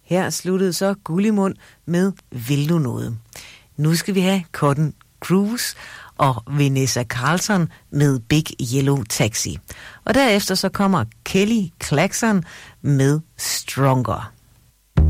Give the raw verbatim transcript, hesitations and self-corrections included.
Her sluttede så Gullimund med Vil du noget. Nu skal vi have Cotton Cruise og Vanessa Carlton med Big Yellow Taxi. Og derefter så kommer Kelly Clarkson med Stronger.